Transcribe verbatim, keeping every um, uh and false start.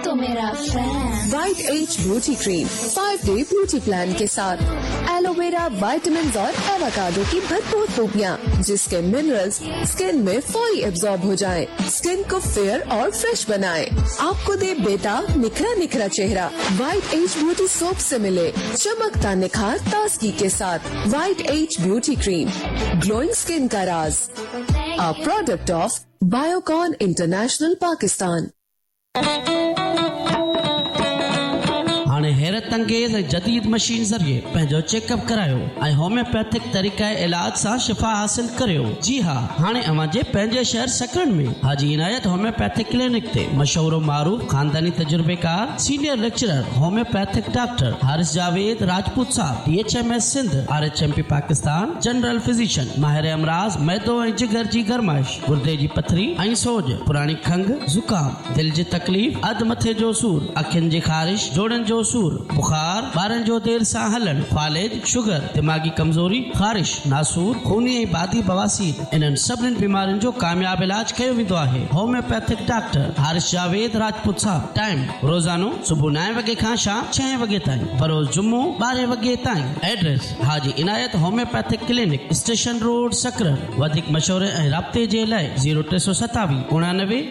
तो मेरा fan. White age beauty cream five day beauty plan के साथ एलोवेरा, विटामिन और एवोकाडो की भरपूर खूबियाँ, जिसके मिनरल्स स्किन में फौरी एब्जॉर्ब हो जाएं, स्किन को फेयर और फ्रेश बनाए, आपको दे बेटा निखरा निखरा चेहरा। वाइट एज ब्यूटी सोप से मिले चमकता निखार ताजगी के साथ। White age beauty cream, glowing skin का राज, a product of Biocon international Pakistan. हाणे हैरत अंगेज जदीद मशीन ज़रिए पंहिंजो चेकअप करायो ऐं होम्योपैथिक तरीक़े इलाज सां शिफ़ा हासिल करियो। जी हाँ, हाणे अवां जे पंहिंजे शहर सकरन में हाजी इनायत होम्योपैथिक क्लिनिक ते मशहूर मारूफ खानदानी तजुर्बेकार senior lecturer homeopathic doctor Haris Javed Rajput साहब, D H M S Sindh, R H M P Pakistan, general physician, माहिर अमराज मैदो ऐं जिगर जी गरमाइश, गुर्दे जी पथरी ऐं सोज, पुरानी खंघ, ज़ुकाम, दिल जी तकलीफ़, अध मथे जो सूर, अखियुनि जी ख़ारिश, जोड़नि जो सूर, बुखार, ॿारनि जो देर सां हलण, फालिज, शुगर, दिमागी कमजोरी, ख़ारिश, नासूर, खूनी ऐं बादी बवासीर, इन्हनि सभिनी बीमारियुनि जो कामयाब इलाज कयो वेंदो आहे। होम्योपैथिक डॉक्टर हारिस जावेद राजपूत साहब। टाइम रोज़ानो सुबुह नव वगे खां शाम छह वगे ताईं, बरोज़ जुम्मो ॿारहं वगे ताईं। एड्रेस हाजी इनायत होम्योपैथिक क्लिनिक, स्टेशन रोड, सकरन। वधीक मशवरे ऐं राब्ते जे लाइ ज़ीरो टे सौ सतावीह उणानवे